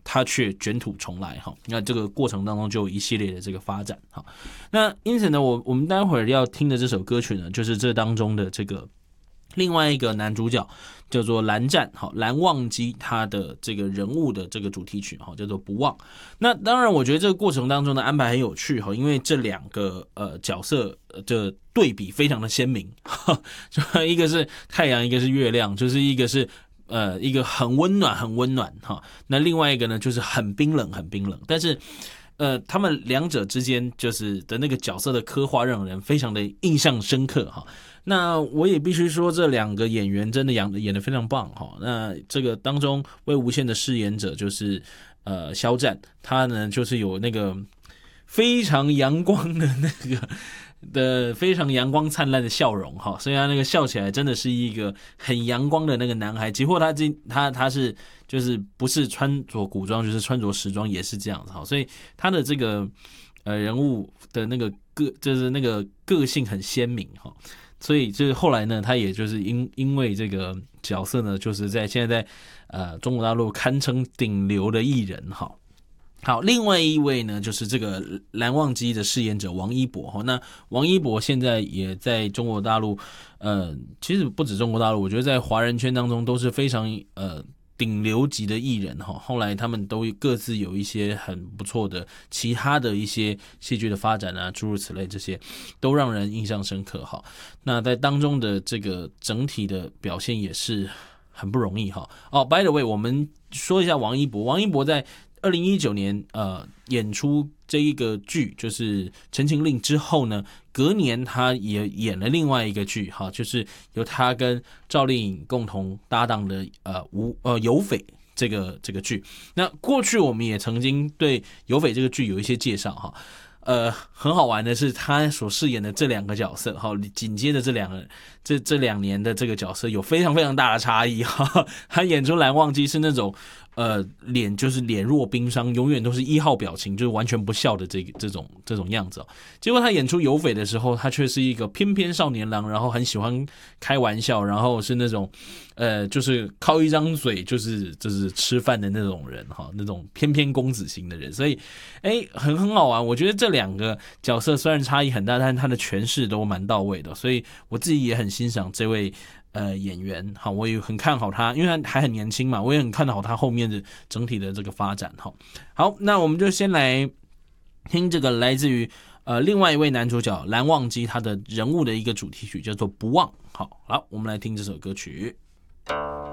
他却卷土重来哈。那这个过程当中就有一系列的这个发展哈。那因此呢，我们待会儿要听的这首歌曲呢，就是这当中的这个另外一个男主角叫做蓝湛，蓝忘机，他的这个人物的这个主题曲叫做不忘。那当然我觉得这个过程当中的安排很有趣，因为这两个角色的对比非常的鲜明，一个是太阳，一个是月亮，就是一个是一个很温暖很温暖，那另外一个呢就是很冰冷很冰冷。但是他们两者之间就是的那个角色的刻画让人非常的印象深刻哈。那我也必须说这两个演员真的演得非常棒哈。那这个当中魏无羡的饰演者就是肖战，他呢就是有那个非常阳光的非常阳光灿烂的笑容哈，所以他那个笑起来真的是一个很阳光的那个男孩。几乎他是就是不是穿着古装就是穿着时装也是这样子哈，所以他的这个人物的那个就是那个个性很鲜明哈。所以就是后来呢，他也就是因为这个角色呢，就是现在在中国大陆堪称顶流的艺人哈。好，另外一位呢，就是这个蓝忘机的饰演者王一博。那王一博现在也在中国大陆，其实不止中国大陆，我觉得在华人圈当中都是非常顶流级的艺人哈。后来他们都各自有一些很不错的其他的一些戏剧的发展啊，诸如此类，这些都让人印象深刻哈。那在当中的这个整体的表现也是很不容易哈。by the way， 我们说一下王一博。王一博在2019年演出这一个剧就是《陈情令》之后呢，隔年他也演了另外一个剧哈，就是由他跟赵丽颖共同搭档的有匪这个剧。那过去我们也曾经对有匪这个剧有一些介绍哈。很好玩的是他所饰演的这两个角色哈，紧接着这两年的这个角色有非常非常大的差异哈。他演出蓝忘机是那种脸就是脸若冰霜，永远都是1号表情，就是完全不笑的这种样子。结果他演出有匪的时候，他却是一个翩翩少年郎，然后很喜欢开玩笑，然后是那种就是靠一张嘴就是吃饭的那种人哈，那种翩翩公子型的人。所以很好玩。我觉得这两个角色虽然差异很大，但是他的诠释都蛮到位的，所以我自己也很欣赏这位演员哈，我也很看好他，因为他还很年轻嘛，我也很看好他后面的整体的这个发展哈。好，那我们就先来听这个来自于另外一位男主角蓝忘机他的人物的一个主题曲，叫做《不忘》。好，我们来听这首歌曲。